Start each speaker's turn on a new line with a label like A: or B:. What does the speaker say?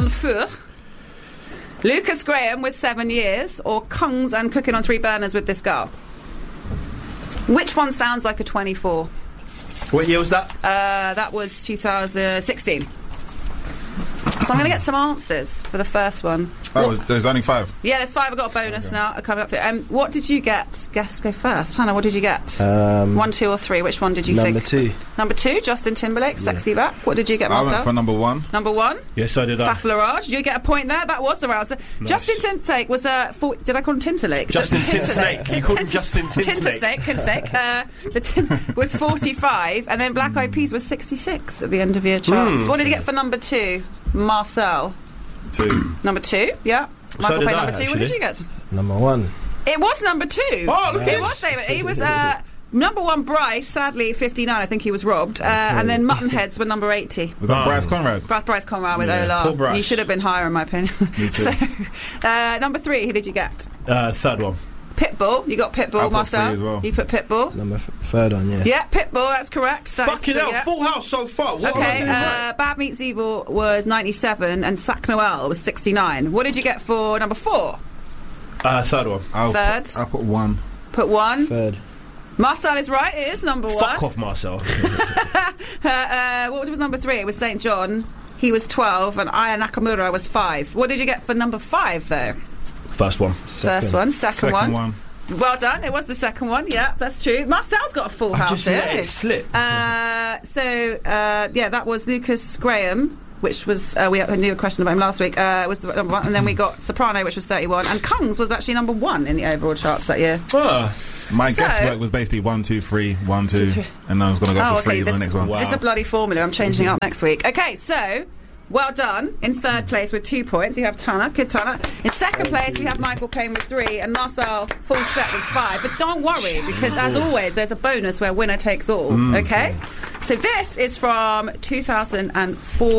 A: on Fur, Lucas Graham with 7 years, or Kungs and Cooking on 3 Burners with This Girl? Which one sounds like a 24?
B: What year was that?
A: That was 2016. So I'm going to get some answers for the first one.
C: Oh, there's only 5.
A: Yeah, there's 5. I've got a bonus now. Coming up. What did you get? Guess go first. Hannah, what did you get? 1, 2 or 3? Which one did you think?
D: Number 2.
A: Number 2, Justin Timberlake, Sexy Back. What did you get, Marcel?
C: I went for number 1.
A: Number 1?
B: Yes, I did.
A: Faf Larage. Did you get a point there? That was the right answer.
B: Nice.
A: Justin Timberlake was did I call him Tinterlake?
B: Justin Tinterlake. You called him Justin Tinterlake.
A: Tinterlake. Was 45, and then Black Eyed Peas was 66 at the end of your charts. What did you get for number 2, Marcel?
C: 2.
A: Number 2, yeah. Michael
B: did
A: Payne,
B: I,
A: number 2. What did you get?
D: Number 1.
A: It was number 2.
B: Oh, look at
A: It was David. He was number 1, Bryce, sadly 59. I think he was robbed. And then Muttonheads were number 80.
C: Was that Bryce Conrad?
A: Bryce Conrad with
B: Poor
A: Ola.
B: Bryce.
A: You should have been higher, in my opinion.
C: Me too.
A: So, number 3, who did you get?
B: Third one.
A: Pitbull. You got Pitbull,
C: I put
A: Marcel.
C: 3 as well.
A: You put Pitbull.
D: Number 3rd one, yeah.
A: Yeah, Pitbull, that's correct.
B: Fucking hell, Full House so far. What
A: Okay,
B: am I doing right?
A: Bad Meets Evil was 97 and Sac Noel was 69. What did you get for number 4?
B: Third one.
A: Third.
C: I put 1.
A: Put 1.
D: 3rd.
A: Marcel is right, it is number 1.
B: Fuck off, Marcel.
A: What was number 3? It was St. John. He was 12 and Aya Nakamura was 5. What did you get for number 5 though?
B: First one.
A: First one. Second one.
C: 1.
A: Well done, it was the second one, yeah, that's true. Marcel's got a full
B: I
A: house
B: just
A: here.
B: let it slip.
A: Yeah, that was Lucas Graham, which was, we knew a question about him last week, was the number 1, and then we got Soprano, which was 31, and Kungs was actually number 1 in the overall charts that year.
C: My guesswork was basically 1, 2, 3, 1, 2, and I was going to go for 3 for the next one.
B: Wow.
A: It's a bloody formula, I'm changing it up next week. Okay, so... well done. In 3rd place with 2 points, you have Tana. Good Tana. In 2nd place, we have Michael Payne with 3, and Marcel full set with 5. But don't worry, because as always, there's a bonus where winner takes all. Okay? So this is from 2004.